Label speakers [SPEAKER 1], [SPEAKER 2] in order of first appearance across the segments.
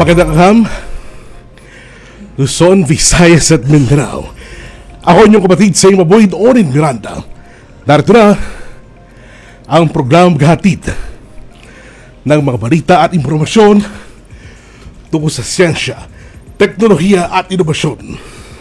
[SPEAKER 1] Magandang ham, Luzon, Visayas at Mindanao. Ako inyong kapatid sa iyong mabuhay Orin Miranda. Narito na ang programang maghahatid ng mga balita at impormasyon tungkol sa siyensya, teknolohiya at inobasyon.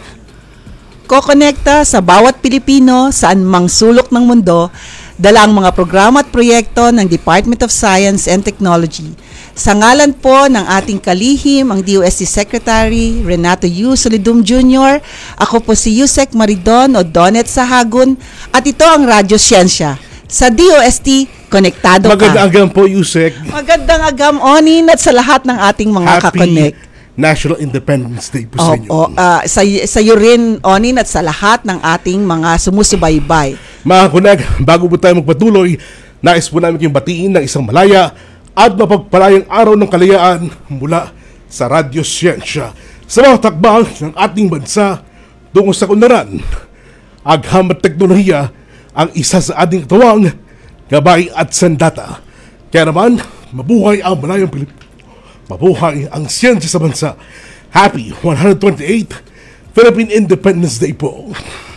[SPEAKER 2] Kokonekta sa bawat Pilipino saan mang sulok ng mundo, dala ang mga programa at proyekto ng Department of Science and Technology. Sa ngalan po ng ating kalihim, ang DOST Secretary Renato U. Solidum Jr., ako po si Yusek Maridon o Donet Sahagun at ito ang Radyo Siyensya. Sa DOST, konektado ka.
[SPEAKER 1] Magandang agam po, Yusek.
[SPEAKER 2] Magandang agam, Onin, at sa lahat ng ating mga kakonek.
[SPEAKER 1] National Independence Day po sa inyo.
[SPEAKER 2] Sa iyo rin, Onin, at sa lahat ng ating mga sumusubaybay.
[SPEAKER 1] Mga kunag, bago po tayo magpatuloy, nais po namin kayong batiin ng isang malaya at mapagpalayang araw ng kalayaan mula sa Radyo Siyensya sa mga takbang ng ating bansa tungo sa kunlaran. Agham at teknolohiya ang isa sa ating katawang gabay at sandata. Kaya naman, mabuhay ang malayang Pilipino. Mabuhay ang siyensya sa bansa. Happy 128th Philippine Independence Day po.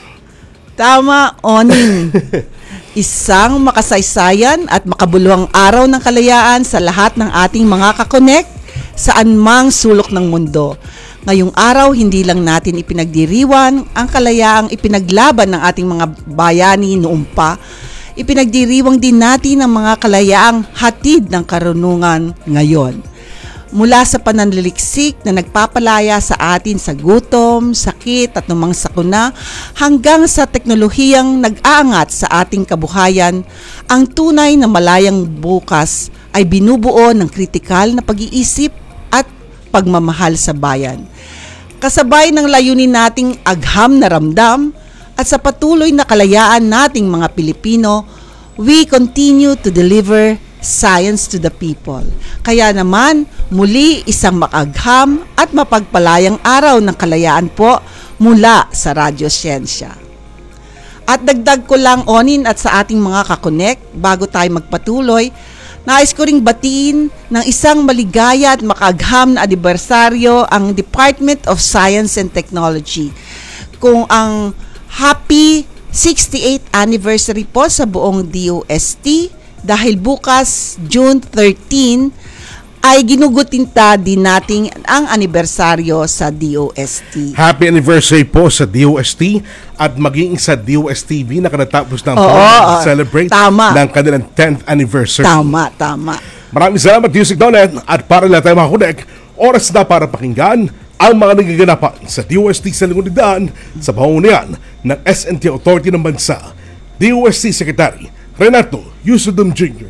[SPEAKER 2] Tama, Onin. Isang makasaysayan at makabuluhang araw ng kalayaan sa lahat ng ating mga kakonek saan mang sulok ng mundo. Ngayong araw, hindi lang natin ipinagdiriwan ang kalayaang ipinaglaban ng ating mga bayani noon pa. Ipinagdiriwang din natin ang mga kalayaang hatid ng karunungan ngayon. Mula sa pananliliksik na nagpapalaya sa atin sa gutom, sakit at numang sakuna hanggang sa teknolohiyang nag-aangat sa ating kabuhayan, ang tunay na malayang bukas ay binubuo ng kritikal na pag-iisip at pagmamahal sa bayan. Kasabay ng layunin nating agham na ramdam at sa patuloy na kalayaan nating mga Pilipino, we continue to deliver science to the people. Kaya naman, muli isang makagham at mapagpalayang araw ng kalayaan po mula sa Radyo Siyensya. At dagdag ko lang, Onin, at sa ating mga kakonek, bago tayo magpatuloy, nais ko ring batiin ng isang maligaya at makagham na anibersaryo ang Department of Science and Technology. Kung ang happy 68th anniversary po sa buong DOST, dahil bukas, June 13, ay ginugutinta din natin ang anibersaryo sa DOST.
[SPEAKER 1] Happy anniversary po sa DOST at maging sa DOST-TV na kanatapos ng celebrate ng kanilang 10th anniversary.
[SPEAKER 2] Tama.
[SPEAKER 1] Maraming salamat, Yusek Donet, at para lang tayo makakunik, oras na para pakinggan ang mga nagaganapan sa DOST sa lingkunidaan sa pamumunuan ng SNT Authority ng Bansa. DOST Secretary Renato U. Solidum Jr.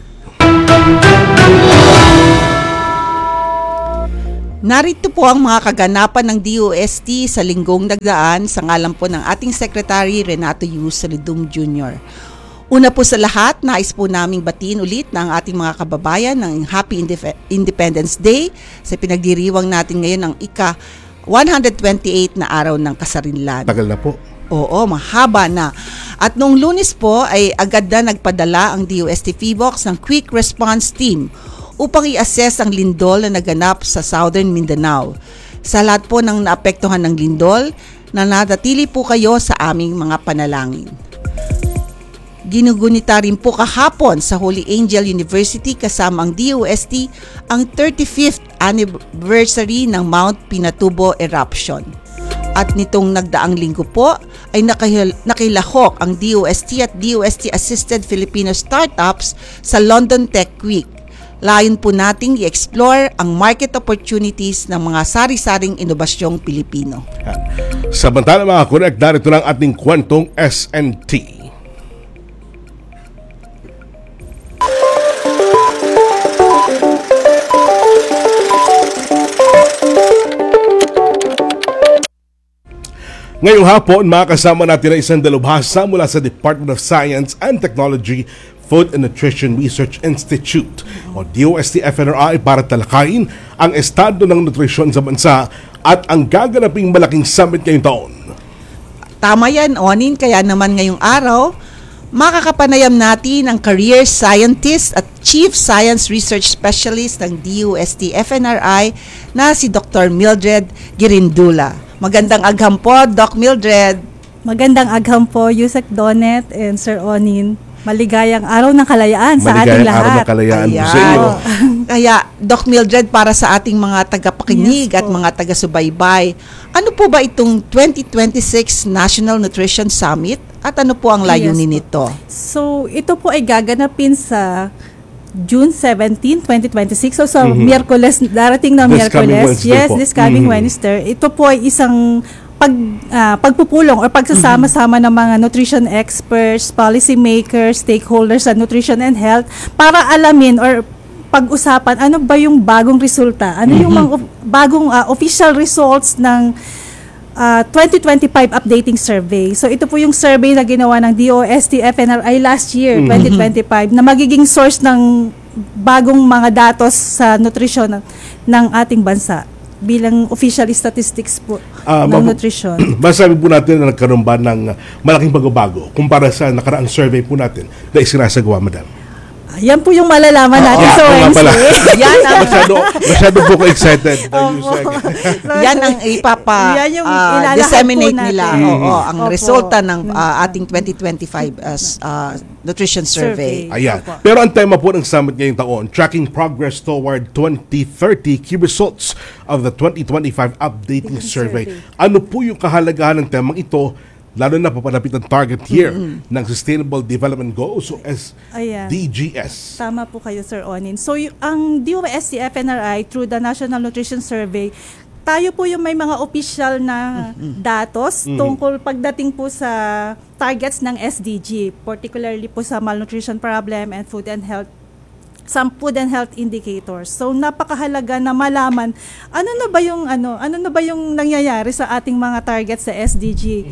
[SPEAKER 2] Narito po ang mga kaganapan ng DOST sa linggong nagdaan sa ngalan po ng ating Secretary Renato U. Solidum Jr. Una po sa lahat, nais po naming batiin ulit ng ating mga kababayan ng Happy Independence Day sa pinagdiriwang natin ngayon ng ika-128 na araw ng kasarinlan.
[SPEAKER 1] Tagal na po.
[SPEAKER 2] Oo, mahaba na. At noong Lunes po ay agad na nagpadala ang DOST PHIVOLCS ng Quick Response Team upang i-assess ang lindol na naganap sa Southern Mindanao. Sa lahat po ng naapektuhan ng lindol, nananatili po kayo sa aming mga panalangin. Ginugunita rin po kahapon sa Holy Angel University kasama ang DOST ang 35th anniversary ng Mount Pinatubo eruption. At nitong nagdaang linggo po ay nakilahok ang DOST at DOST-assisted Filipino startups sa London Tech Week. Layon po nating i-explore ang market opportunities ng mga sari-saring inobasyong Pilipino.
[SPEAKER 1] Samantala mga connect, narito lang ating kwentong SNT. Ngayong hapon, makakasama natin ang isang dalubhasa mula sa Department of Science and Technology Food and Nutrition Research Institute o DOST-FNRI para talakayin ang estado ng nutrisyon sa bansa at ang gaganaping malaking summit ngayong taon.
[SPEAKER 2] Tama yan, Onin. Kaya naman ngayong araw, Makakapanayam natin ang career scientist at Chief Science Research Specialist ng DOST-FNRI na si Dr. Mildred Girindula. Magandang agham po, Doc Mildred.
[SPEAKER 3] Magandang agham po, Yusek Donet and Sir Onin. Maligayang araw ng kalayaan sa ating
[SPEAKER 1] Maligayang araw
[SPEAKER 3] lahat.
[SPEAKER 1] ng kalayaan po
[SPEAKER 2] Ayan.
[SPEAKER 1] sa iyo.
[SPEAKER 2] Kaya, Doc Mildred, para sa ating mga tagapakinig
[SPEAKER 3] Yes
[SPEAKER 2] at
[SPEAKER 3] po.
[SPEAKER 2] mga taga-subaybay, ano po ba itong 2026 National Nutrition Summit at ano po ang layunin
[SPEAKER 3] Yes
[SPEAKER 2] nito?
[SPEAKER 3] So, ito po ay gaganapin sa June 17, 2026. So, sa Miyerkules, darating na
[SPEAKER 1] This coming
[SPEAKER 3] Miyerkules.
[SPEAKER 1] Wednesday
[SPEAKER 3] Yes,
[SPEAKER 1] po.
[SPEAKER 3] this coming Wednesday. Ito po ay isang pagpupulong or pagsasama-sama ng mga nutrition experts, policy makers, stakeholders sa nutrition and health para alamin or pag-usapan ano ba yung bagong resulta, ano yung mga bagong official results ng 2025 updating survey. So ito po yung survey na ginawa ng DOST-FNRI last year, 2025, na magiging source ng bagong mga datos sa nutrisyon ng ating bansa bilang official statistics po ng nutrition.
[SPEAKER 1] Masabi po natin na nagkaroon ba ng malaking pagbabago kumpara sa nakaraang survey po natin na isinasagawa, Madam?
[SPEAKER 3] Yan po yung malalaman natin sa
[SPEAKER 1] Oo nga pala.
[SPEAKER 3] Wednesday.
[SPEAKER 2] Yan ang,
[SPEAKER 1] masyado po ko excited.
[SPEAKER 3] Opo.
[SPEAKER 2] yan ang
[SPEAKER 3] Yan yung ilalahad
[SPEAKER 2] disseminate
[SPEAKER 3] po natin.
[SPEAKER 2] nila. Oo, ang
[SPEAKER 3] Opo.
[SPEAKER 2] resulta ng ating 2025 nutrition survey.
[SPEAKER 1] Ayan.
[SPEAKER 3] Opo.
[SPEAKER 1] Pero ang tema po ng summit ngayong taon, tracking progress toward 2030 key results of the 2025 updating survey. Ano po yung kahalagahan ng temang ito, lalo na papalapit ang target year ng Sustainable Development Goals o
[SPEAKER 3] Ayan.
[SPEAKER 1] SDGs.
[SPEAKER 3] Tama po kayo, Sir Onin. So, ang DOST-FNRI through the National Nutrition Survey, tayo po yung may mga official na datos tungkol pagdating po sa targets ng SDG, particularly po sa malnutrition problem and food and health, some food and health indicators. So napakahalaga na malaman ano na ba yung nangyayari sa ating mga targets sa SDG.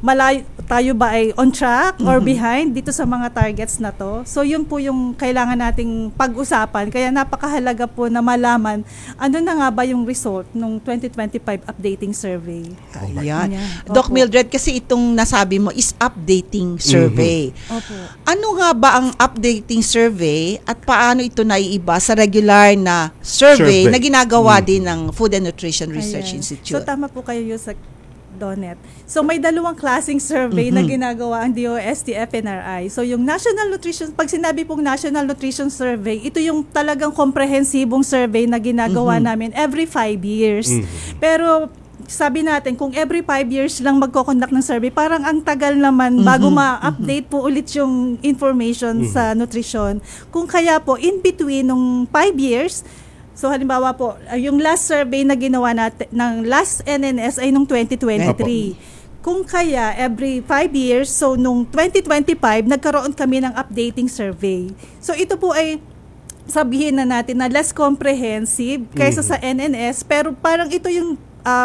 [SPEAKER 3] Tayo ba ay on track or behind dito sa mga targets na to? So yun po yung kailangan nating pag-usapan. Kaya napakahalaga po na malaman ano na nga ba yung result ng 2025 updating survey.
[SPEAKER 2] Ayan.
[SPEAKER 3] Ayan.
[SPEAKER 2] Doc
[SPEAKER 3] Opo.
[SPEAKER 2] Mildred, kasi itong nasabi mo is updating survey.
[SPEAKER 3] Opo.
[SPEAKER 2] Ano nga ba ang updating survey at paano ito naiiba sa regular na survey
[SPEAKER 1] Survey.
[SPEAKER 2] na ginagawa din ng Food and Nutrition Research
[SPEAKER 3] Ayan.
[SPEAKER 2] Institute?
[SPEAKER 3] So tama po kayo sa Donet. So may dalawang klaseng survey na ginagawa ang DOST-FNRI. So yung National Nutrition, pag sinabi pong National Nutrition Survey, ito yung talagang komprehensibong survey na ginagawa namin every 5 years. Pero sabi natin, kung every 5 years lang magko-conduct ng survey, parang ang tagal naman bago ma-update po ulit yung information sa nutrition. Kung kaya po, in between nung 5 years, so halimbawa po, yung last survey na ginawa natin, ng last NNS ay nung 2023. Kung kaya, every 5 years, so nung 2025, nagkaroon kami ng updating survey. So ito po ay sabihin na natin na less comprehensive kaysa sa NNS, pero parang ito yung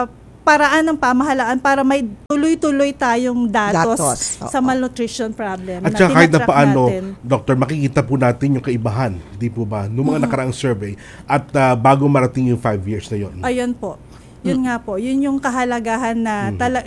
[SPEAKER 3] paraan ng pamahalaan para may tuloy-tuloy tayong datos
[SPEAKER 2] Oo.
[SPEAKER 3] sa malnutrition problem.
[SPEAKER 1] At saka kahit na
[SPEAKER 3] tinatrack
[SPEAKER 1] paano,
[SPEAKER 3] natin.
[SPEAKER 1] Doktor, makikita po natin yung kaibahan, di po ba, noong mga nakaraang survey at bago marating yung 5 years na yon.
[SPEAKER 3] Ayun po. Yun nga po. Yun yung kahalagahan na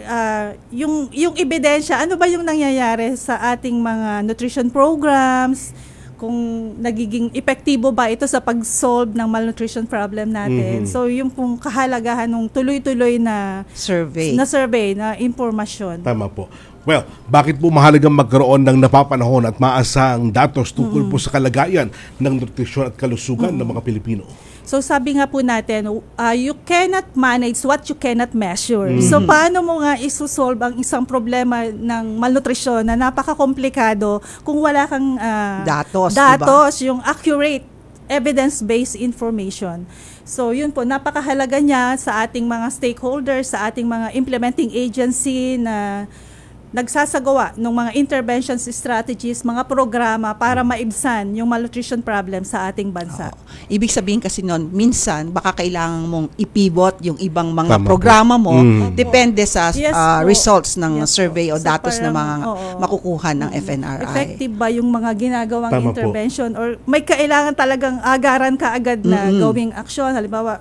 [SPEAKER 3] yung ebidensya, ano ba yung nangyayari sa ating mga nutrition programs, kung nagiging epektibo ba ito sa pag-solve ng malnutrition problem natin. So yung pong kahalagahan ng tuloy-tuloy na
[SPEAKER 2] Survey.
[SPEAKER 3] na impormasyon.
[SPEAKER 1] Tama po. Well, bakit po mahalagang magkaroon ng napapanahon at maasahang datos tungkol po sa kalagayan ng nutrisyon at kalusugan ng mga Pilipino?
[SPEAKER 3] So sabi nga po natin, you cannot manage what you cannot measure. So paano mo nga isusolve ang isang problema ng malnutrisyon na napaka-komplikado kung wala kang
[SPEAKER 2] Datos,
[SPEAKER 3] yung accurate evidence-based information. So yun po, napakahalaga niya sa ating mga stakeholders, sa ating mga implementing agency na nagsasagawa ng mga interventions strategies, mga programa para maibsan yung malnutrition problem sa ating bansa.
[SPEAKER 2] Ibig sabihin kasi noon, minsan baka kailangan mong ipivot yung ibang mga
[SPEAKER 1] Tama po.
[SPEAKER 2] programa mo depende sa
[SPEAKER 3] Yes po.
[SPEAKER 2] results ng
[SPEAKER 3] Yes
[SPEAKER 2] survey o
[SPEAKER 3] po. So
[SPEAKER 2] datos na
[SPEAKER 3] parang,
[SPEAKER 2] mga makukuha ng FNRI.
[SPEAKER 3] Effective ba yung mga ginagawang
[SPEAKER 1] Tama po.
[SPEAKER 3] intervention or may kailangan talagang agaran ka agad na gawing aksyon? Halimbawa,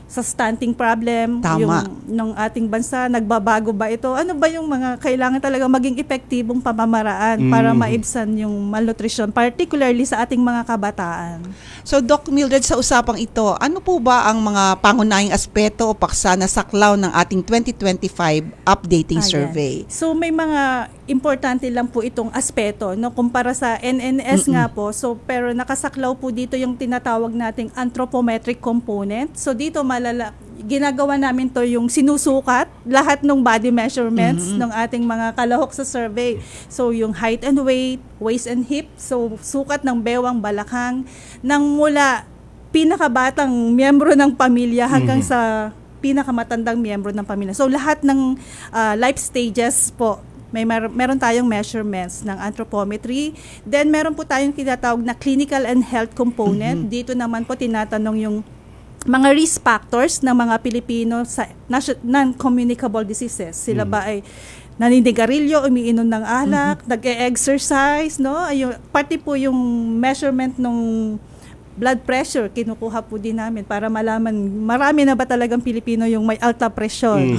[SPEAKER 3] sa stunting problem,
[SPEAKER 2] Tama.
[SPEAKER 3] yung ng ating bansa, nagbabago ba ito? Ano ba yung mga kailangan talaga maging epektibong pamamaraan para maibsan yung malnutrition, particularly sa ating mga kabataan?
[SPEAKER 2] So, Doc Mildred, sa usapang ito, ano po ba ang mga pangunahing aspeto o paksa na saklaw ng ating 2025 updating
[SPEAKER 3] Ayan.
[SPEAKER 2] survey?
[SPEAKER 3] So may mga importante lang po itong aspeto, no, kumpara sa NNS nga po. So pero nakasaklaw po dito yung tinatawag nating anthropometric component. So dito ginagawa namin to yung sinusukat lahat ng body measurements ng ating mga kalahok sa survey. So yung height and weight, waist and hip, so sukat ng bewang, balakang, ng mula pinakabatang miyembro ng pamilya hanggang sa pinakamatandang miyembro ng pamilya. So lahat ng life stages po, meron tayong measurements ng anthropometry. Then meron po tayong tinatawag na clinical and health component. Dito naman po tinatanong yung mga risk factors ng mga Pilipino sa non-communicable diseases. Sila ba ay naninigarilyo, umiinom ng alak, nag-e-exercise, no? Ayun, pati po yung measurement ng blood pressure, kinukuha po din namin para malaman marami na ba talagang Pilipino yung may alta presyon.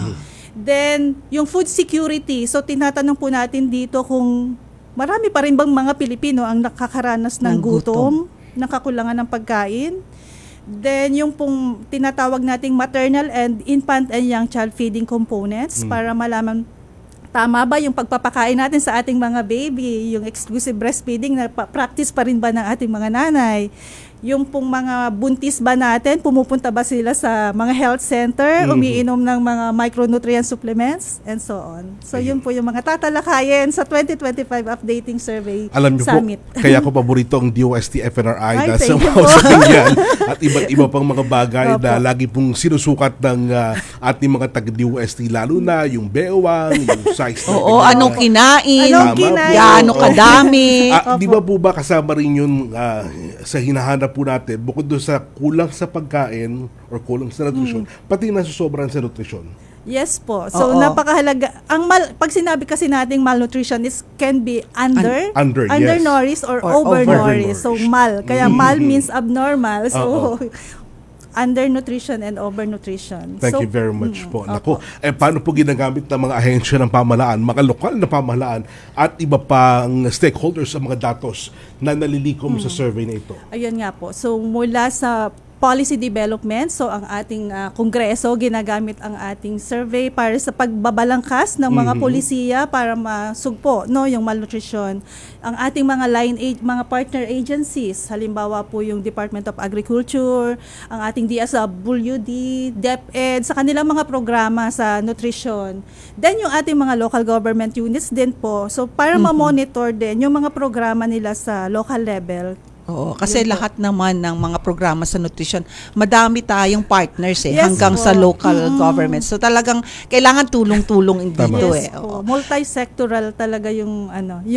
[SPEAKER 3] Then, yung food security. So, tinatanong po natin dito kung marami pa rin bang mga Pilipino ang nakakaranas ng gutom, ng kakulangan ng pagkain. Then, yung pong tinatawag nating maternal and infant and young child feeding components para malaman tama ba yung pagpapakain natin sa ating mga baby, yung exclusive breastfeeding na practice pa rin ba ng ating mga nanay, yung pong mga buntis ba natin, pumupunta ba sila sa mga health center, umiinom ng mga micronutrient supplements, and so on. So yun po yung mga tatalakayin sa 2025 updating survey.
[SPEAKER 1] Alam niyo
[SPEAKER 3] summit.
[SPEAKER 1] po, kaya ko paborito ang DOST FNRI
[SPEAKER 3] Ay,
[SPEAKER 1] na
[SPEAKER 3] thank you
[SPEAKER 1] sa
[SPEAKER 3] po.
[SPEAKER 1] yan at iba't iba pang mga bagay
[SPEAKER 3] Opo.
[SPEAKER 1] na lagi pong sinusukat ng ating mga taga-DOST, lalo na yung bewang, yung size ng
[SPEAKER 2] Oo,
[SPEAKER 1] kanyang-
[SPEAKER 2] anong kinain?
[SPEAKER 3] Anong
[SPEAKER 1] Tama
[SPEAKER 3] kinain?
[SPEAKER 1] po.
[SPEAKER 2] Gaano
[SPEAKER 1] Oo.
[SPEAKER 2] kadami?
[SPEAKER 1] Di ba po ba kasama rin yun sa hinahanap po natin, bukod doon sa kulang sa pagkain or kulang sa nutrisyon, pati nasusobran sa nutrisyon?
[SPEAKER 3] Yes po. So
[SPEAKER 2] Oo.
[SPEAKER 3] napakahalaga. Pag sinabi kasi nating malnutrition is can be
[SPEAKER 1] Under, yes.
[SPEAKER 3] undernourished or
[SPEAKER 2] Or
[SPEAKER 3] overnourished. So
[SPEAKER 1] overnourished.
[SPEAKER 3] mal. Kaya mal means abnormal. So undernutrition and overnutrition.
[SPEAKER 1] Thank
[SPEAKER 3] So,
[SPEAKER 1] you very much po. Naku,
[SPEAKER 3] Opo.
[SPEAKER 1] paano po ginagamit ng mga ahensya ng pamahalaan, mga lokal na pamahalaan at iba pang stakeholders sa mga datos na nalilikom sa survey na ito?
[SPEAKER 3] Ayun nga po. So mula sa policy development, so ang ating kongreso ginagamit ang ating survey para sa pagbabalangkas ng mga polisiya para masugpo yung malnutrition. Ang ating mga mga partner agencies, halimbawa po yung Department of Agriculture, ang ating DSWD, DepEd, sa kanilang mga programa sa nutrition. Then yung ating mga local government units din po. So para ma-monitor din yung mga programa nila sa local level.
[SPEAKER 2] Oo, kasi lahat naman ng mga programa sa nutrition, madami tayong partners
[SPEAKER 3] Yes
[SPEAKER 2] hanggang
[SPEAKER 3] po.
[SPEAKER 2] sa local government. So talagang kailangan tulong-tulong dito
[SPEAKER 3] Yes
[SPEAKER 2] Oo.
[SPEAKER 3] po. Multi-sectoral talaga yung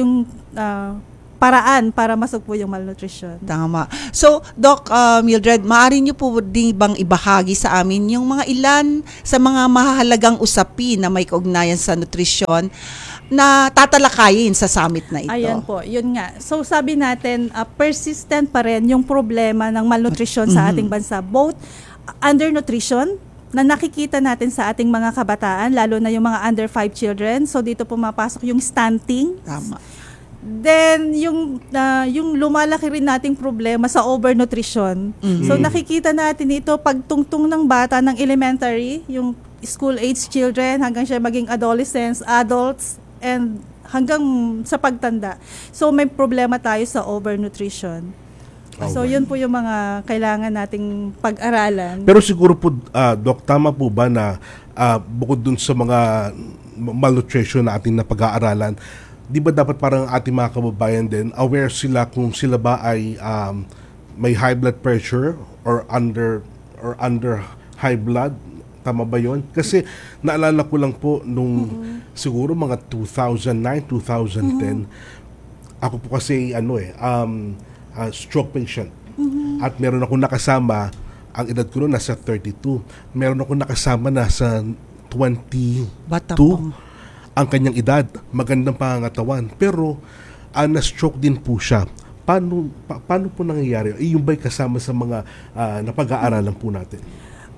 [SPEAKER 3] paraan para masugpo yung malnutrition.
[SPEAKER 2] Tama. So, Doc Mildred, maaari niyo po din bang ibahagi sa amin yung mga ilan sa mga mahalagang usapin na may kaugnayan sa nutrisyon na tatalakayin sa summit na ito?
[SPEAKER 3] Ayan po, yun nga. So sabi natin, persistent pa rin yung problema ng malnutrition sa ating bansa. Both undernutrition, na nakikita natin sa ating mga kabataan, lalo na yung mga under 5 children. So dito pumapasok yung stunting.
[SPEAKER 2] Tama.
[SPEAKER 3] Then yung lumalaki rin nating problema sa overnutrition. So nakikita natin ito pagtungtong ng bata ng elementary, yung school age children hanggang siya maging adolescents, adults, and hanggang sa pagtanda. So may problema tayo sa overnutrition. So yun po yung mga kailangan nating pag-aralan.
[SPEAKER 1] Pero siguro po, Doc, tama po ba na bukod dun sa mga malnutrition na ating napag-aaralan, di ba dapat parang ating mga kababayan din, aware sila kung sila ba ay may high blood pressure or under high blood? Tama ba yun? Kasi naalala ko lang po nung siguro mga 2009, 2010, ako po kasi stroke patient. At meron ako nakasama, ang edad ko noon nasa 32. Meron ako nakasama nasa 22.
[SPEAKER 2] Bata pa.
[SPEAKER 1] Ang kanyang edad, magandang pangangatawan. Pero na-stroke din po siya. Paano po nangyayari? Yung ba'y kasama sa mga napag-aaralan po natin?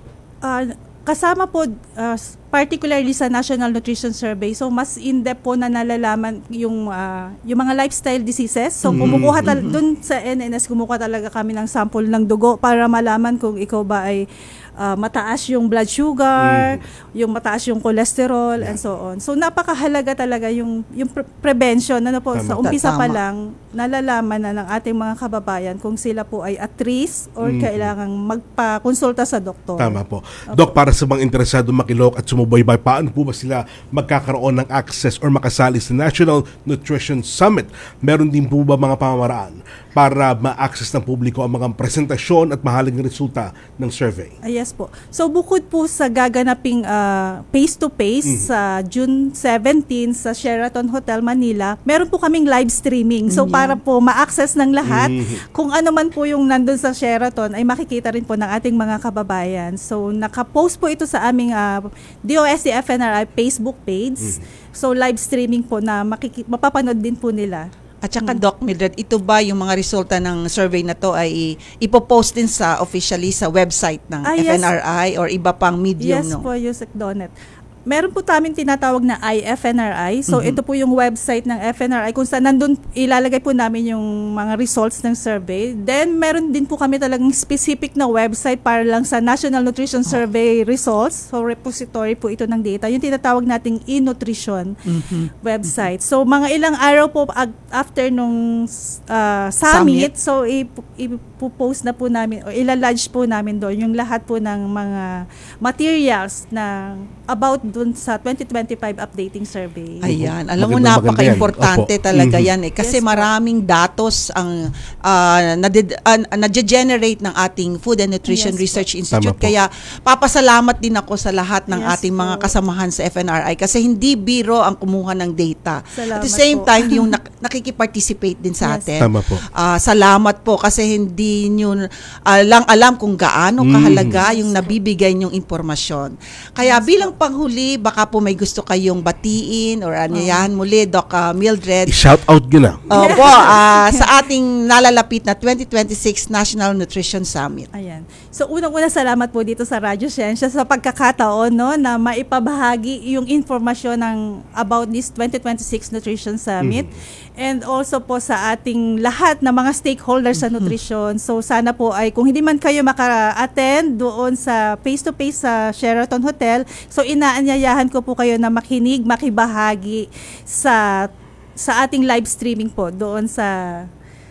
[SPEAKER 3] Kasama po, particularly sa National Nutrition Survey, so mas in-depth po na nalalaman yung mga lifestyle diseases. So kumukuha dun sa NNS, kumukuha talaga kami ng sample ng dugo para malaman kung ikaw ba ay mataas yung blood sugar, yung mataas yung cholesterol, and so on. So napakahalaga talaga yung prevention. Ano po, sa umpisa pa lang, nalalaman na ng ating mga kababayan kung sila po ay at risk or kailangang magpa-konsulta sa doktor.
[SPEAKER 1] Tama po. Dok, para sa mga interesado makilok at sumubaybay, paano po ba sila magkakaroon ng access or makasali sa National Nutrition Summit? Meron din po ba mga pamamaraan para ma-access ng publiko ang mga presentasyon at mahalagang resulta ng survey?
[SPEAKER 3] Yes po. So bukod po sa gaganaping face-to-face sa June 17 sa Sheraton Hotel Manila, meron po kaming live streaming. So para po ma-access ng lahat, kung ano man po yung nandun sa Sheraton, ay makikita rin po ng ating mga kababayan. So nakapost po ito sa aming DOST FNRI Facebook page. So live streaming po na mapapanood din po nila.
[SPEAKER 2] At saka Doc Mildred, ito ba yung mga resulta ng survey na to ay ipopost din officially sa website ng FNRI or iba pang medium?
[SPEAKER 3] Yes po, Yusek Donet. Meron po namin tinatawag na iFNRI. So ito po yung website ng FNRI kung saan nandun ilalagay po namin yung mga results ng survey. Then meron din po kami talagang specific na website para lang sa National Nutrition Survey results. So repository po ito ng data. Yung tinatawag nating e-nutrition website. So mga ilang araw po after nung summit, so ipopost na po namin o ilalodge po namin doon yung lahat po ng mga materials na about dun sa 2025 updating survey.
[SPEAKER 2] Ayan. Alam mo, napaka-importante talaga yan eh. Kasi maraming datos ang na-generate ng ating Food and Nutrition Research Institute. Kaya papasalamat din ako sa lahat ng ating mga kasamahan sa FNRI kasi hindi biro ang kumuha ng data.
[SPEAKER 3] Salamat
[SPEAKER 2] at the same
[SPEAKER 3] po.
[SPEAKER 2] time, yung nakikiparticipate din sa atin.
[SPEAKER 1] Tama po.
[SPEAKER 2] Salamat po kasi hindi nyo lang alam kung gaano kahalaga yung nabibigay nyong impormasyon. Kaya bilang panghuli, baka po may gusto kayong batiin or anyayahan muli, Doc Mildred.
[SPEAKER 1] I-shout out nyo na.
[SPEAKER 2] Opo, sa ating nalalapit na 2026 National Nutrition Summit.
[SPEAKER 3] Ayan. So unang-una salamat po dito sa Radyo Siyensya sa pagkakataon na maipabahagi yung informasyon about this 2026 Nutrition Summit and also po sa ating lahat na mga stakeholders sa nutrition. So sana po ay kung hindi man kayo maka-attend doon sa face-to-face sa Sheraton Hotel, so inaanyayahan ko po kayo na makinig, makibahagi sa ating live streaming po doon sa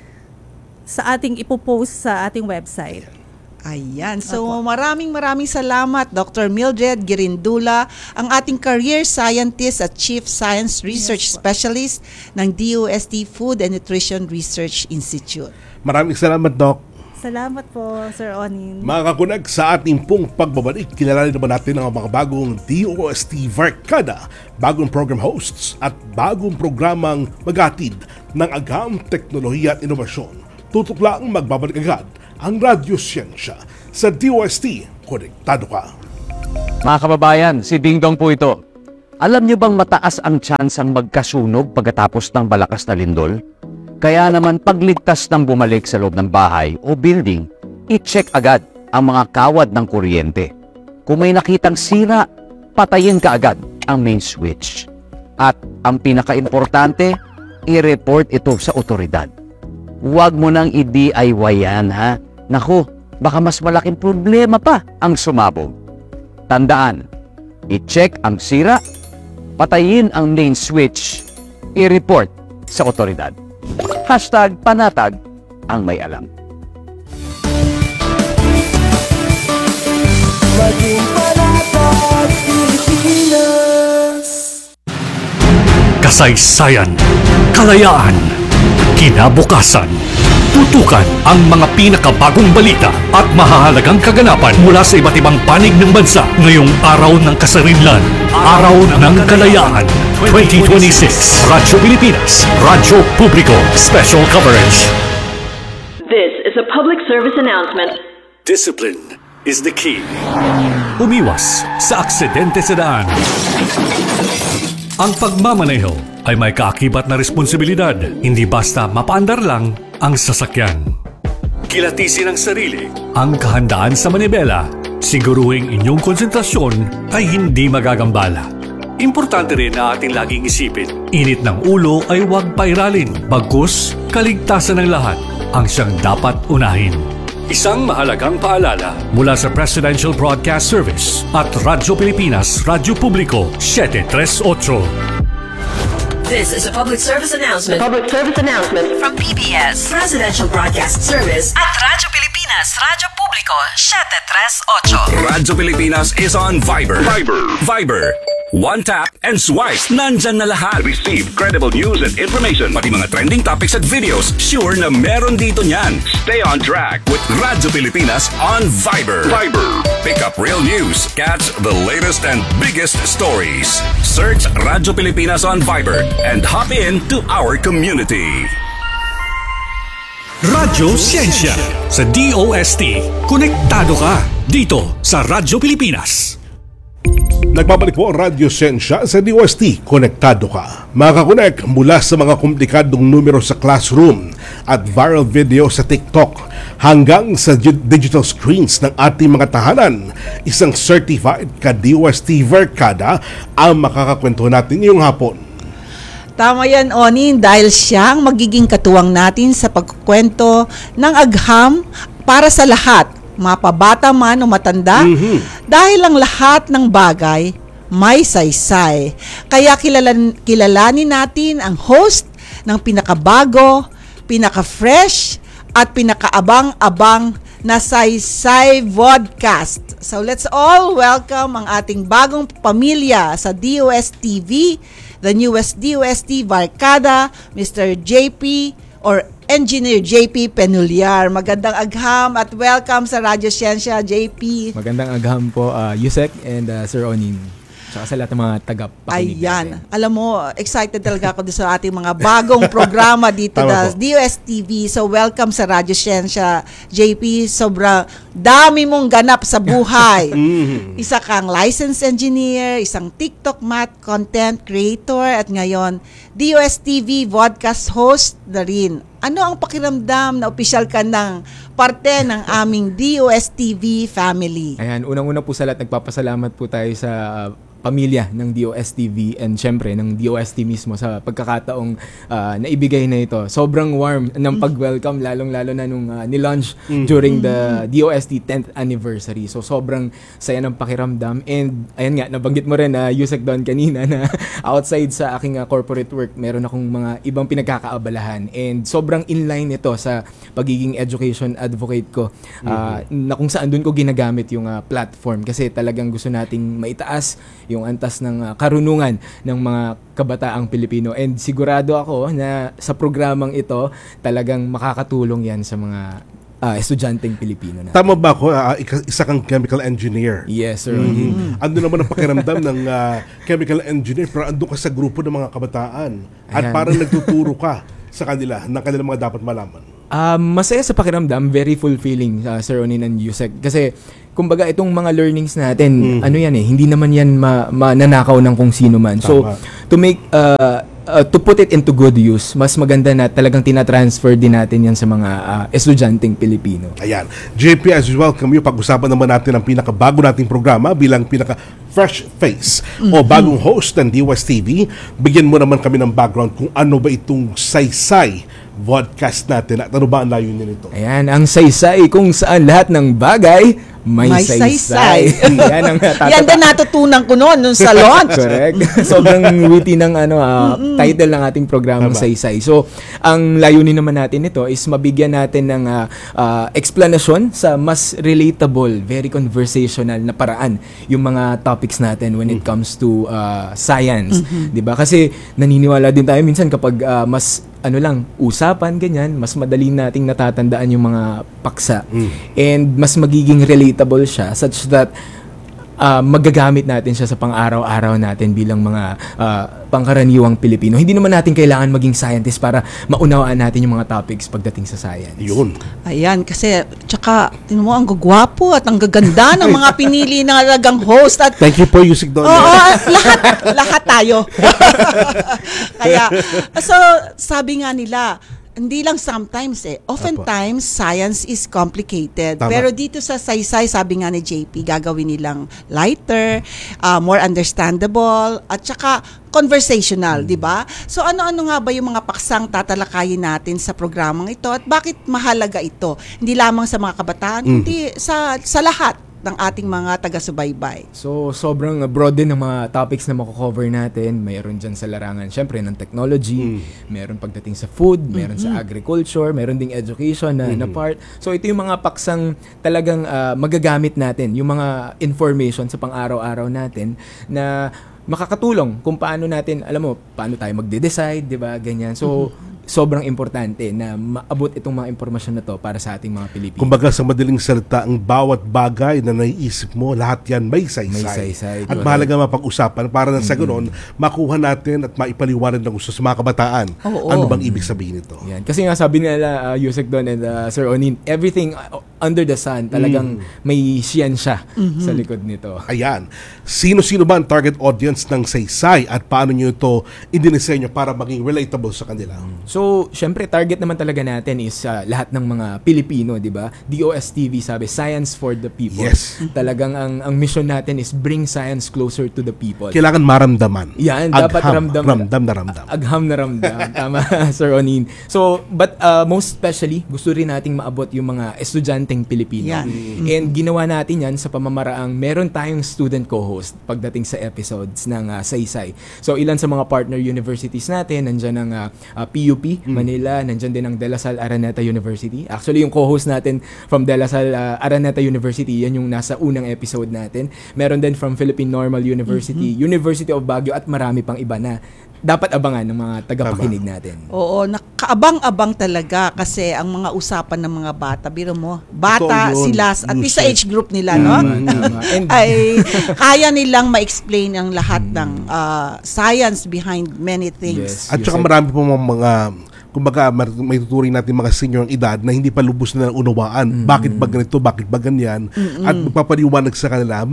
[SPEAKER 3] ating ipopost sa ating website.
[SPEAKER 2] Ayan. So maraming salamat Dr. Mildred Girindula, ang ating career scientist at Chief Science Research Specialist ng DOST Food and Nutrition Research Institute.
[SPEAKER 1] Maraming salamat, Doc.
[SPEAKER 3] Salamat po, Sir Onin.
[SPEAKER 1] Mga kakunag, sa ating pong pagbabalik, kilalanin naman natin ang mga bagong DOST Varkada, bagong program hosts at bagong programang maghatid ng agam, teknolohiya at inovasyon. Tutok lang magbabalik agad ang Radyo Siyensya sa DOST. Konektado ka.
[SPEAKER 4] Mga kababayan, si Ding Dong po ito. Alam niyo bang mataas ang tsansang magkasunog pagkatapos ng malakas na lindol? Kaya naman pagligtas ng bumalik sa loob ng bahay o building, i-check agad ang mga kawad ng kuryente. Kung may nakitang sira, patayin ka agad ang main switch. At ang pinaka-importante, i-report ito sa otoridad. Huwag mo nang i-DIY yan, ha? Naku, baka mas malaking problema pa ang sumabog. Tandaan, i-check ang sira, patayin ang main switch, i-report sa otoridad. #panatag ang may alam.
[SPEAKER 5] Maging panatag Pilipinas.
[SPEAKER 6] Kasaysayan, kalayaan, kinabukasan. Tutukan ang mga pinakabagong balita at mahahalagang kaganapan mula sa iba't ibang panig ng bansa ngayong araw ng kasarinlan, Araw ng Kalayaan 2026. Radyo Pilipinas, Radyo Publiko, Special Coverage.
[SPEAKER 7] This is a public service announcement.
[SPEAKER 6] Discipline is the key. Umiwas sa aksidente sa daan. Ang pagmamaneho ay may kaakibat na responsibilidad, hindi basta mapaandar lang ang sasakyan. kilatisin ang sarili, ang kahandaan sa manibela, siguruhing inyong konsentrasyon ay hindi magagambala. Importante rin na ating laging isipin, init ng ulo ay huwag pairalin, bagkus kaligtasan ng lahat ang siyang dapat unahin. Isang mahalagang paalala mula sa Presidential Broadcast Service at Radyo Pilipinas, Radyo Publiko 738.
[SPEAKER 8] This is a public service announcement
[SPEAKER 7] From PBS.
[SPEAKER 8] Presidential Broadcast Service
[SPEAKER 7] At Radyo Pilipinas, Radyo Publiko, 738.
[SPEAKER 9] Radyo Pilipinas is on Viber. Viber. One tap and swipe. Nandyan na lahat. Receive credible news and information. Pati mga trending topics at videos. Sure na meron dito niyan. Stay on track with Radyo Pilipinas on Viber. Pick up real news. Catch the latest and biggest stories. Search Radyo Pilipinas on Viber and hop in to our community.
[SPEAKER 6] Radyo Siyensya sa DOST. Konektado ka dito sa Radyo Pilipinas.
[SPEAKER 1] Nagbabalik po ang Radyo Siyensya sa DOST. Konektado ka. Makakonek mula sa mga komplikadong numero sa classroom at viral video sa TikTok hanggang sa digital screens ng ating mga tahanan. Isang certified ka-DOST Verkada ang makakakwento natin ngayong hapon.
[SPEAKER 2] Tama yan, Onin, dahil siyang magiging katuwang natin sa pagkukwento ng agham para sa lahat, mapabata man o matanda, dahil ang lahat ng bagay may saysay. Kaya kilalanin natin ang host ng pinakabago, pinaka-fresh, at pinakaabang-abang na Saysay Vodcast. So let's all welcome ang ating bagong pamilya sa DOST-TV, the newest DOST Barkada, Mr. JP or Engineer JP Penuliar. Magandang agham at welcome sa Radyo Siyensya, JP.
[SPEAKER 10] Magandang agham po, Yusek and Sir Onin. Tsaka sa lahat ng mga tagapakinig
[SPEAKER 2] Ayan.
[SPEAKER 10] natin.
[SPEAKER 2] Alam mo, excited talaga ako sa ating mga bagong programa dito sa DOST-TV. So welcome sa Radyo Siyensya, JP. Sobrang dami mong ganap sa buhay. Isa kang licensed engineer, isang TikTok math content creator, at ngayon DOST-TV vodcast host na rin. Ano ang pakiramdam na opisyal ka ng parte ng aming DOST-TV family?
[SPEAKER 10] Ayan, unang-una po sa lahat, nagpapasalamat po tayo sa pamilya ng DOST-TV and syempre ng DOST mismo sa pagkakataong naibigay na ito. Sobrang warm ng pag-welcome, lalong-lalo na nung nilaunch during the DOST 10th anniversary. So sobrang saya ng pakiramdam, and ayan nga, nabanggit mo rin Yusek Don kanina na outside sa aking corporate work, meron akong mga ibang pinagkakaabalahan, and sobrang inline ito sa pagiging education advocate ko, na kung saan dun ko ginagamit yung platform, kasi talagang gusto nating maitaas yung antas ng karunungan ng mga kabataang Pilipino, and sigurado ako na sa programang ito talagang makakatulong yan sa mga estudyanteng Pilipino na.
[SPEAKER 1] Tama ba ako? Isa kang chemical engineer.
[SPEAKER 10] Yes, sir.
[SPEAKER 1] Ando naman ang pakiramdam ng chemical engineer, pero ando ka sa grupo ng mga kabataan at
[SPEAKER 10] Ayan.
[SPEAKER 1] parang nagtuturo ka sa kanila ng kanilang mga dapat malaman.
[SPEAKER 10] Masaya sa pakiramdam, very fulfilling, Sir Onin and Yusek. Kasi, kumbaga, itong mga learnings natin, ano yan hindi naman yan mananakaw ng kung sino man. So, to make, to put it into good use, mas maganda na talagang tinatransfer din natin yan sa mga estudyanteng Pilipino.
[SPEAKER 1] Ayan. JP, as usual, kami pag-usapan naman natin ang pinakabago nating programa bilang pinaka-fresh face o bagong host ng DOST-TV. Bigyan mo naman kami ng background kung ano ba itong Saysay Vodcast natin at ano ba ang layunin nito.
[SPEAKER 10] Ayan, ang saysay kung saan lahat ng bagay may saysay. Yan ang
[SPEAKER 2] Yan din natutunan ko noon sa launch.
[SPEAKER 10] Correct. Sobrang witty ng title ng ating programang Saysay. So, ang layunin naman natin nito is mabigyan natin ng explanation sa mas relatable, very conversational na paraan yung mga topics natin when it comes to science. 'Di ba? Kasi naniniwala din tayo minsan kapag mas usapan, ganyan, mas madali nating natatandaan yung mga paksa. And mas magiging relatable siya such that magagamit natin siya sa pang-araw-araw natin bilang mga pangkaraniwang Pilipino. Hindi naman natin kailangan maging scientist para maunawaan natin yung mga topics pagdating sa science.
[SPEAKER 1] Yun.
[SPEAKER 2] Ayan, kasi tsaka tingnan mo, ang gagwapo at ang gaganda ng mga pinili na talagang host. At
[SPEAKER 1] Thank you po, Yusek Don.
[SPEAKER 2] oo, lahat tayo. Kaya, so sabi nga nila, Hindi lang sometimes oftentimes science is complicated.
[SPEAKER 1] Tama.
[SPEAKER 2] Pero dito sa Saysay, sabi nga ni JP, gagawin nilang lighter, more understandable, at saka conversational, di ba? So ano-ano nga ba yung mga paksang tatalakayin natin sa programang ito at bakit mahalaga ito? Hindi lamang sa mga kabataan, kundi sa lahat ng ating mga taga-subaybay.
[SPEAKER 10] So, sobrang broad din ng mga topics na mako-cover natin. Mayroon dyan sa larangan, syempre, ng technology. Meron pagdating sa food, meron sa agriculture, meron ding education na part. So, ito yung mga paksang talagang magagamit natin. Yung mga information sa pang-araw-araw natin na makakatulong kung paano natin, alam mo, paano tayo magde-decide, di ba? Ganyan. So, sobrang importante na maabot itong mga impormasyon na to para sa ating mga Pilipino.
[SPEAKER 1] Kumbaga sa madaling salita, ang bawat bagay na naiisip mo, lahat yan may saysay.
[SPEAKER 10] May saysay.
[SPEAKER 1] At mahalaga mapag-usapan para na sa ganoon, makuha natin at maipaliwanag ng gusto sa mga kabataan. Ano bang ibig sabihin nito?
[SPEAKER 10] Yan. Kasi nga sabi nila, Yusek Don and Sir Onin, everything under the sun, talagang may siyensya sa likod nito.
[SPEAKER 1] Ayan. Sino-sino ba ang target audience ng saysay at paano nyo ito idinisenyo para maging relatable sa kanila?
[SPEAKER 10] So, syempre, target naman talaga natin is lahat ng mga Pilipino, di ba? DOSTV sabi, Science for the People.
[SPEAKER 1] Yes.
[SPEAKER 10] Talagang ang mission natin is bring science closer to the people.
[SPEAKER 1] Kailangan maramdaman.
[SPEAKER 10] Yan, dapat ramdam
[SPEAKER 1] na ramdam.
[SPEAKER 10] Agham na ramdam. Tama, Sir Onin. So, but most especially, gusto rin nating maabot yung mga estudyanteng Pilipino.
[SPEAKER 2] Yan.
[SPEAKER 10] And ginawa natin yan sa pamamaraang meron tayong student co-host pagdating sa episodes ng Saysay. So, ilan sa mga partner universities natin, nandyan ang PUP, Manila, nandyan din ang De La Salle Araneta University. Actually, yung co-host natin from De La Salle Araneta University, yan yung nasa unang episode natin. Meron din from Philippine Normal University, University of Baguio, at marami pang iba na dapat abangan ng mga tagapakinig natin.
[SPEAKER 2] Oo, nakaabang-abang talaga kasi ang mga usapan ng mga bata, biro mo, bata
[SPEAKER 1] Totoo yun.
[SPEAKER 2] sila, at least sa age group nila, no?
[SPEAKER 10] Tama. And
[SPEAKER 2] Ay kaya nilang ma-explain ang lahat ng science behind many things.
[SPEAKER 10] Yes.
[SPEAKER 1] At saka marami po mga kumbaga may tuturing natin mga senior ang edad na hindi pa lubos na unawaan. Bakit ba ganito? Bakit ba ganyan? At magpapaliwanag sa kanila,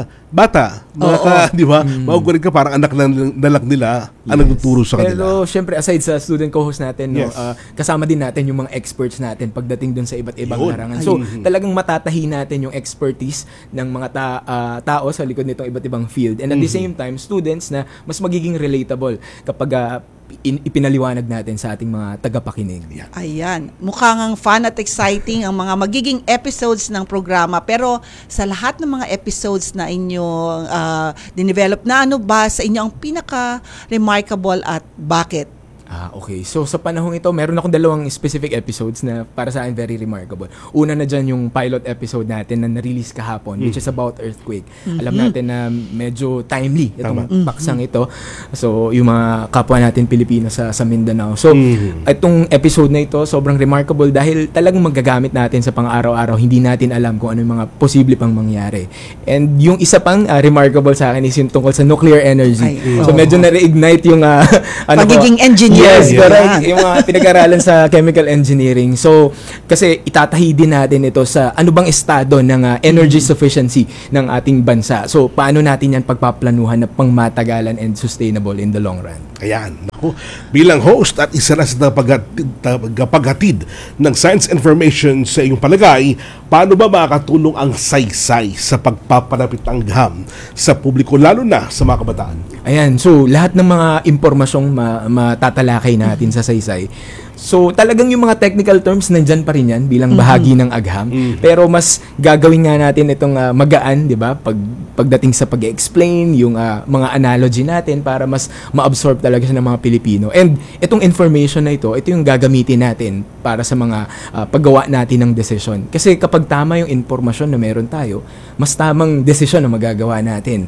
[SPEAKER 1] bata, di ba? Maugurin ka parang anak lang nila ang nagtuturo sa kanila.
[SPEAKER 10] Pero syempre, aside sa student co-host natin, no,
[SPEAKER 1] Yes.
[SPEAKER 10] kasama din natin yung mga experts natin pagdating dun sa iba't ibang
[SPEAKER 1] Yun.
[SPEAKER 10] larangan. So, talagang matatahi natin yung expertise ng mga tao sa likod nitong iba't ibang field. And at the same time, students na mas magiging relatable kapag ipinaliwanag natin sa ating mga tagapakinig.
[SPEAKER 2] Ayan, mukhang ang fun at exciting ang mga magiging episodes ng programa. Pero sa lahat ng mga episodes na inyong dinevelop, na ano ba sa inyo ang pinaka-remarkable at bakit?
[SPEAKER 10] Okay. So, sa panahong ito, meron akong dalawang specific episodes na para sa akin very remarkable. Una na dyan yung pilot episode natin na na-release kahapon, which is about earthquake. Alam natin na medyo timely itong paksang ito. So, yung mga kapwa natin Pilipino sa Mindanao. So, itong episode na ito, sobrang remarkable dahil talagang magagamit natin sa pang-araw-araw. Hindi natin alam kung ano yung mga posible pang mangyari. And yung isa pang remarkable sa akin is yung tungkol sa nuclear energy. So, medyo na-reignite yung
[SPEAKER 2] Pagiging engineer.
[SPEAKER 10] Yes,
[SPEAKER 2] Yan.
[SPEAKER 10] correct. Yung mga pinag-aralan sa chemical engineering. So, kasi itatahi din natin ito sa ano bang estado ng energy sufficiency ng ating bansa. So, paano natin yan pagpaplanuhan na pangmatagalan and sustainable in the long run.
[SPEAKER 1] Ayan. Naku, bilang host at isa na sa paghatid ng science information sa iyong palagay, paano ba makakatulong ang saysay sa pagpapalapit ng agham sa publiko, lalo na sa mga kabataan?
[SPEAKER 10] Ayan, so lahat ng mga impormasyong matatalakay natin sa saysay. So talagang yung mga technical terms nandyan pa rin yan bilang bahagi ng agham. Pero mas gagawin nga natin itong magaan, di ba? Pagdating sa pag-explain, yung mga analogy natin para mas ma-absorb talaga siya ng mga Pilipino. And itong information na ito yung gagamitin natin para sa mga paggawa natin ng desisyon. Kasi kapag tama yung informasyon na meron tayo, mas tamang desisyon na magagawa natin.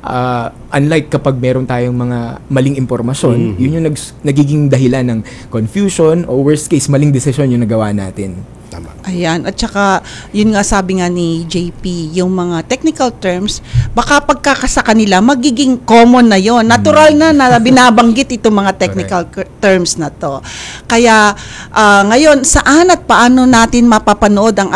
[SPEAKER 10] Unlike kapag meron tayong mga maling impormasyon, yun yung nagiging dahilan ng confusion o worst case, maling desisyon yung nagawa natin.
[SPEAKER 1] Tama.
[SPEAKER 2] Ayan, at saka yun nga sabi nga ni JP, yung mga technical terms, baka pagkakasa kanila, magiging common na yon, natural na binabanggit itong mga technical terms na to. Kaya ngayon, saan at paano natin mapapanood ang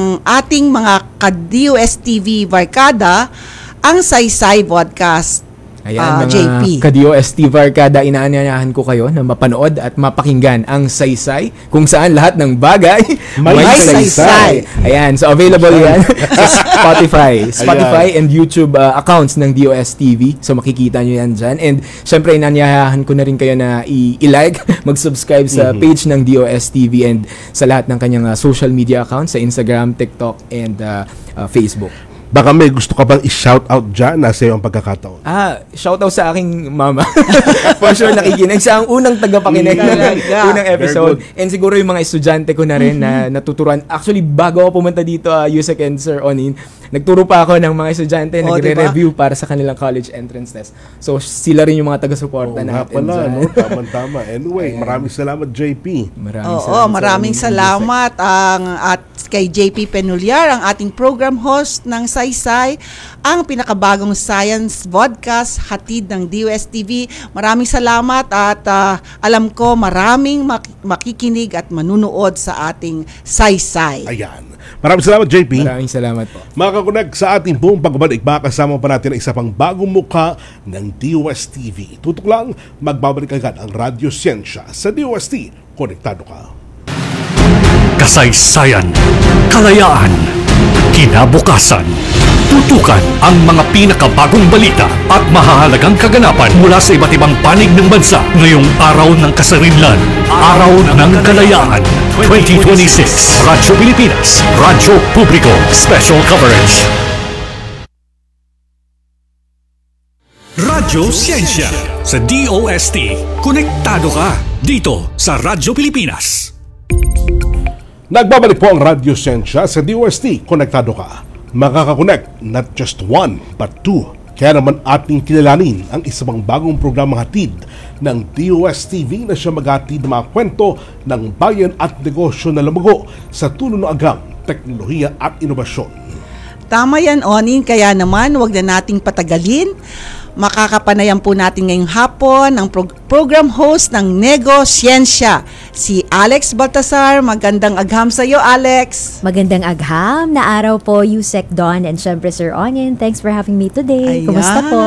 [SPEAKER 2] ating mga ka-DOSTV Barkada ang Saysay Podcast?
[SPEAKER 10] Ayan, mga
[SPEAKER 2] JP.
[SPEAKER 10] ka-DOST Barkada, inaanyayahan ko kayo na mapanood at mapakinggan ang Saysay, kung saan lahat ng bagay
[SPEAKER 1] May
[SPEAKER 2] saysay.
[SPEAKER 10] Ayan, so available yan sa Spotify and YouTube accounts ng DOSTV. So makikita nyo yan dyan. And syempre, inaanyayahan ko na rin kayo na i-like, mag-subscribe sa page ng DOSTV and sa lahat ng kanyang social media accounts sa Instagram, TikTok, and Facebook.
[SPEAKER 1] Baka may gusto ka bang i-shoutout dyan na sa iyo ang pagkakataon?
[SPEAKER 10] Shoutout sa aking mama. For sure nakikinig. Siya ang unang tagapakinig ng unang episode. And siguro yung mga estudyante ko na rin na natuturuan. Actually, bago ako pumunta dito, Yusek and Sir Onin, nagturo pa ako ng mga estudyante, nagre-review para sa kanilang college entrance test. So, sila rin yung mga taga-suporta natin.
[SPEAKER 1] Pala, no? Tama-tama. Anyway, maraming salamat, JP.
[SPEAKER 2] Maraming salamat at kay JP Penuliar, ang ating program host ng Saysay, ang pinakabagong science podcast hatid ng DOSTV. Maraming salamat at alam ko maraming makikinig at manunood sa ating Saysay.
[SPEAKER 1] Ayan. Maraming salamat, JP.
[SPEAKER 10] Maraming salamat po.
[SPEAKER 1] Mga kakunag, sa ating buong pagbabalik, makakasama pa natin ang isa pang bagong mukha ng DOSTV. Tutok lang, magbabalik agad ang Radyo Siyensya sa DOST. Konektado ka.
[SPEAKER 6] Kasaysayan, kalayaan, kinabukasan. Tutukan ang mga pinakabagong balita at mahahalagang kaganapan mula sa iba't ibang panig ng bansa ngayong araw ng kasarinlan, Araw ng Kalayaan 2026. Radyo Pilipinas, Radyo Publiko, Special Coverage. Radyo Siyensya sa DOST. Konektado ka dito sa Radyo Pilipinas.
[SPEAKER 1] Nagbabalik po ang Radyo Siyensya sa DOST. Konektado ka. Makakakonect not just one but two. Kaya naman ating kilalanin ang isa pang bagong programang hatid ng DOSTV na siya maghatid ng mga kwento ng bayan at negosyo na lumago sa tulong ng agam, teknolohiya at inobasyon.
[SPEAKER 2] Tama yan, Onin. Kaya naman, wag na nating patagalin. Makakapanayan po natin ngayong hapon ang program host ng Nego Siyensya, si Alex Baltasar. Magandang agham sa iyo, Alex.
[SPEAKER 11] Magandang agham na araw po, Yusek, Don, and syempre Sir Onin. Thanks for having me today.
[SPEAKER 2] Ayan.
[SPEAKER 11] Kumusta po?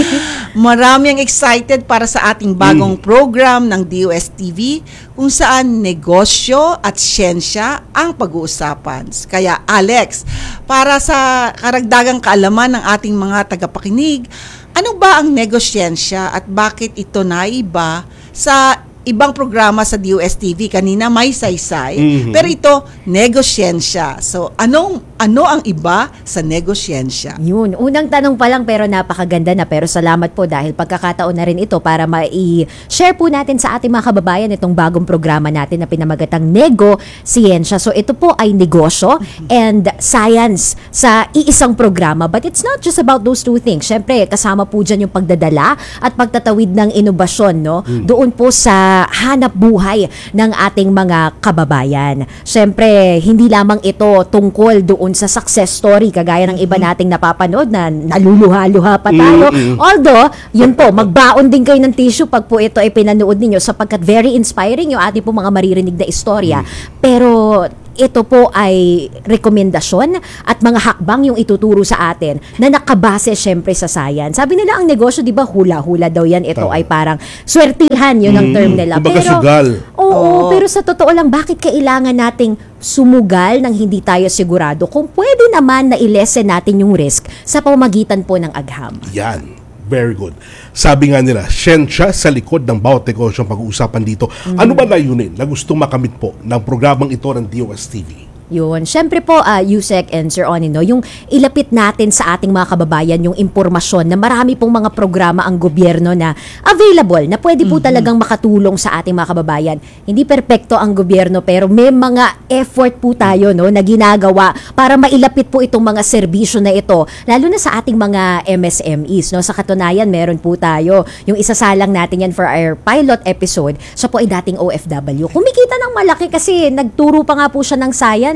[SPEAKER 2] Marami ang excited para sa ating bagong program ng DOSTV kung saan negosyo at siyensya ang pag-uusapan. Kaya Alex, para sa karagdagang kaalaman ng ating mga tagapakinig, ano ba ang negosyensya at bakit ito naiba sa ibang programa sa DOSTV? Kanina may saysay, pero ito negosyensya. So, ano ang iba sa negosyensya?
[SPEAKER 11] Yun, unang tanong pa lang pero napakaganda na, pero salamat po dahil pagkakataon na rin ito para mai-share po natin sa ating mga kababayan itong bagong programa natin na pinamagatang Nego Siyensya. So ito po ay negosyo and science sa iisang programa, but it's not just about those two things. Syempre, kasama po dyan yung pagdadala at pagtatawid ng inobasyon, no? Doon po sa hanap buhay ng ating mga kababayan. Syempre, hindi lamang ito tungkol doon sa success story kagaya ng iba nating napapanood na naluluha-luha pa tayo. Although, yun po, magbaon din kayo ng tissue pag po ito ay pinanood ninyo sapagkat very inspiring yung ating po mga maririnig na istorya. Pero ito po ay rekomendasyon at mga hakbang yung ituturo sa atin na nakabase syempre sa science. Sabi nila ang negosyo, di ba, hula-hula daw yan. Ito ay parang swertihan, yun ang term nila.
[SPEAKER 1] Kumbaga sugal.
[SPEAKER 11] Oo, pero sa totoo lang, bakit kailangan nating sumugal nang hindi tayo sigurado kung pwede naman na i-lessen natin yung risk sa pamamagitan po ng agham?
[SPEAKER 1] Yan. Very good. Sabi nga nila, siyensya sa likod ng bawat negosyong pag-uusapan dito. Ano ba layunin na gustong makamit po ng programang ito ng DOSTV?
[SPEAKER 11] Yun. Siyempre po, Yusek and Sir Onin, no, yung ilapit natin sa ating mga kababayan yung impormasyon na marami pong mga programa ang gobyerno na available, na pwede po talagang makatulong sa ating mga kababayan. Hindi perpekto ang gobyerno, pero may mga effort po tayo, no, na ginagawa para mailapit po itong mga serbisyo na ito, lalo na sa ating mga MSMEs. No? Sa katunayan, meron po tayo. Yung isasalang natin yan for our pilot episode, siya po ay dating OFW. Kumikita ng malaki kasi nagturo pa nga po siya ng science.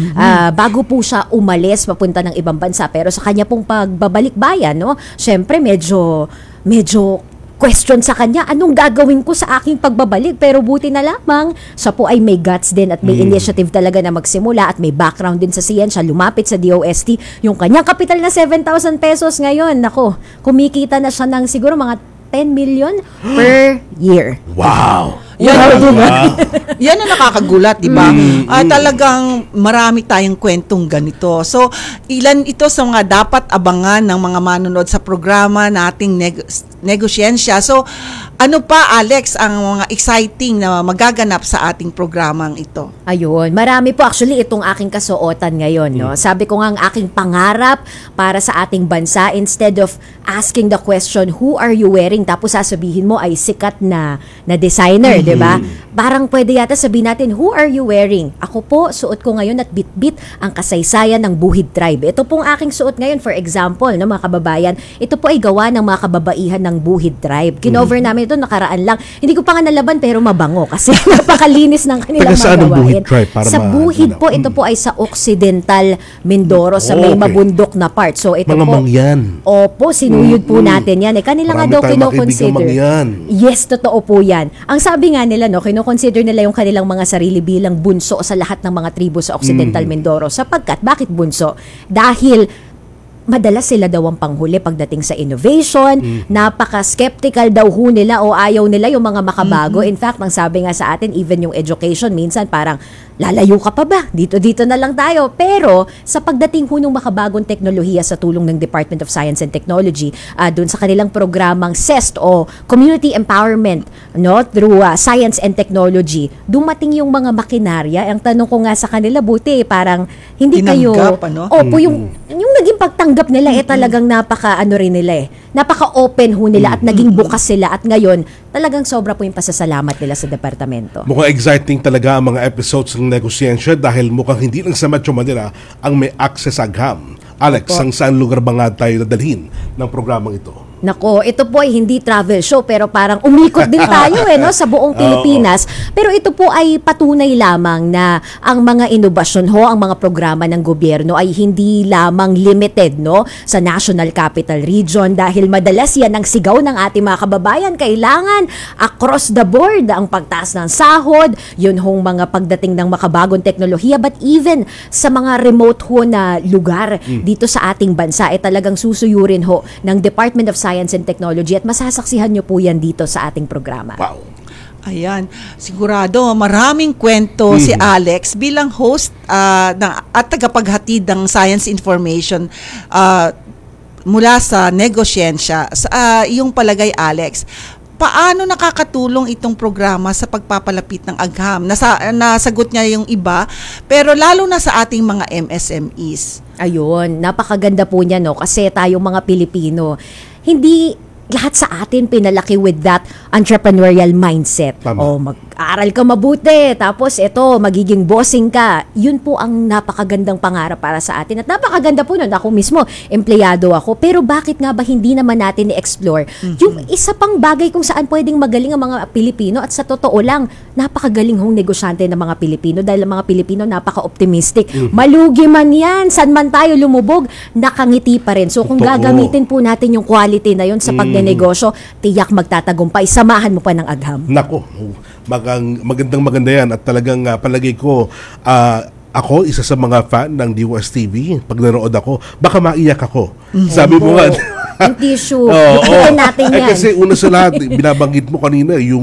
[SPEAKER 11] Bago po siya umalis papunta ng ibang bansa, pero sa kanya pong pagbabalik bayan, no, syempre medyo question sa kanya, anong gagawin ko sa aking pagbabalik? Pero buti na lamang, siya po ay may guts din at may initiative talaga na magsimula at may background din sa siyensya, lumapit sa DOST. Yung kanyang kapital na 7,000 pesos ngayon, nako, kumikita na siya ng siguro mga 10 million per year.
[SPEAKER 1] Wow!
[SPEAKER 2] Yan, yan ang nakakagulat, di ba? Talagang marami tayong kwentong ganito. So, ilan ito sa mga dapat abangan ng mga manonood sa programa nating Negosyensya. So, ano pa, Alex, ang mga exciting na magaganap sa ating programang ito?
[SPEAKER 11] Ayun, marami po actually itong aking kasuotan ngayon, no. Sabi ko nga ang aking pangarap para sa ating bansa, instead of asking the question, who are you wearing? Tapos sasabihin mo ay sikat na designer, 'di ba? Parang pwede yata sabihin natin, who are you wearing? Ako po, suot ko ngayon at bit-bit ang kasaysayan ng Buhid Tribe. Ito pong aking suot ngayon, for example, no, mga kababayan, ito po ay gawa ng mga kababaihan ng Buhid Tribe. Kinover namin ito nakaraan lang. Hindi ko pa nga nalaban pero mabango kasi napakalinis ng kanilang
[SPEAKER 1] Taga saan
[SPEAKER 11] mga
[SPEAKER 1] ang Buhid
[SPEAKER 11] gawain.
[SPEAKER 1] Tribe? Para
[SPEAKER 11] Sa Buhid po, ito po ay sa Occidental Mindoro, sa may mabundok na part. So ito
[SPEAKER 1] Mga
[SPEAKER 11] po,
[SPEAKER 1] mangyan.
[SPEAKER 11] Opo, sinuyod po natin yan. Kanila nga
[SPEAKER 1] Marami
[SPEAKER 11] daw
[SPEAKER 1] tayong
[SPEAKER 11] kinoconsider.
[SPEAKER 1] makaibigang mangyan.
[SPEAKER 11] Yes, totoo po yan. Ang sabi nga nila, no, kinoconsider nila yung kanilang mga sarili bilang bunso sa lahat ng mga tribo sa Occidental Mindoro. Sapagkat, bakit bunso? Dahil madalas sila daw ang panghuli pagdating sa innovation, napaka-skeptical daw ho nila o ayaw nila yung mga makabago. In fact, ang sabi nga sa atin, even yung education, minsan parang lalayo ka pa ba? Dito na lang tayo. Pero sa pagdating ho ng makabagong teknolohiya sa tulong ng Department of Science and Technology, dun sa kanilang programang CEST o Community Empowerment, no, through Science and Technology, dumating yung mga makinarya. Ang tanong ko nga sa kanila, buti parang hindi
[SPEAKER 2] Tinanggap,
[SPEAKER 11] kayo...
[SPEAKER 2] ano?
[SPEAKER 11] Opo, yung naging pagtanggap nila talagang napaka-open ho nila at naging bukas sila at ngayon talagang sobra po yung pasasalamat nila sa departamento.
[SPEAKER 1] Mukhang exciting talaga ang mga episodes ng Negosyensya dahil mukhang hindi lang sa Metro Manila ang may access sa agham. Alex, ang saan lugar ba nga tayo dadalhin ng programang ito?
[SPEAKER 11] Nako, ito po ay hindi travel show pero parang umikot din tayo no, sa buong Pilipinas. Pero ito po ay patunay lamang na ang mga inobasyon ho, ang mga programa ng gobyerno ay hindi lamang limited no sa National Capital Region dahil madalas yan ang sigaw ng ating mga kababayan. Kailangan across the board ang pagtaas ng sahod, yun hong mga pagdating ng makabagong teknolohiya, but even sa mga remote ho na lugar dito sa ating bansa ay talagang susuyurin ho ng Department of Science and Technology at masasaksihan nyo po yan dito sa ating programa.
[SPEAKER 1] Wow.
[SPEAKER 2] Ayan, sigurado maraming kwento si Alex bilang host at tagapaghatid ng science information mula sa Negosyensya. Yung palagay, Alex, paano nakakatulong itong programa sa pagpapalapit ng agham? Nasagot niya yung iba, pero lalo na sa ating mga MSMEs.
[SPEAKER 11] Ayun, napakaganda po niya no kasi tayong mga Pilipino, hindi lahat sa atin pinalaki with that entrepreneurial mindset.
[SPEAKER 1] Tama.
[SPEAKER 11] O mag-aral ka mabuti, tapos ito, magiging bossing ka. Yun po ang napakagandang pangarap para sa atin. At napakaganda po nun. Ako mismo, empleyado ako. Pero bakit nga ba hindi naman natin i-explore yung isa pang bagay kung saan pwedeng magaling ang mga Pilipino? At sa totoo lang, napakagaling hong negosyante ng mga Pilipino dahil ang mga Pilipino napaka-optimistic. Malugi man yan, saan man tayo lumubog, nakangiti pa rin. So kung
[SPEAKER 1] Totoo.
[SPEAKER 11] gagamitin po natin yung quality na yun sa pagnenegosyo, tiyak magtatagumpay. Samahan mo pa ng agham.
[SPEAKER 1] Nako, maganda yan at talagang palagay ko ako isa sa mga fan ng DOSTV. Pag nanood ako, baka maiyak ako. Sabi mo nga.
[SPEAKER 11] Yung tissue,
[SPEAKER 1] Oo.
[SPEAKER 11] buksan natin yan.
[SPEAKER 1] Kasi una sa lahat, binabanggit mo kanina yung